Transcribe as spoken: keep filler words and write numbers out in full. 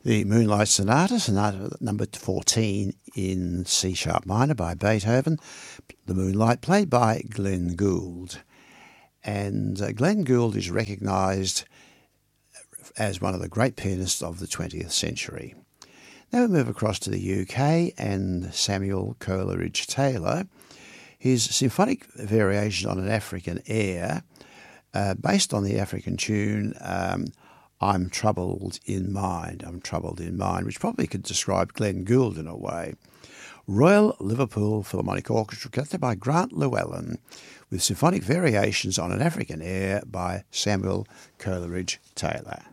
The Moonlight Sonata, Sonata number fourteen in C-sharp minor by Beethoven. The Moonlight, played by Glenn Gould. And uh, Glenn Gould is recognised as one of the great pianists of the twentieth century. Now we move across to the U K and Samuel Coleridge-Taylor. His symphonic variation on an African air, uh, based on the African tune um, I'm Troubled in Mind, I'm Troubled in Mind, which probably could describe Glenn Gould in a way. Royal Liverpool Philharmonic Orchestra, conducted by Grant Llewellyn, with symphonic variations on an African air by Samuel Coleridge-Taylor.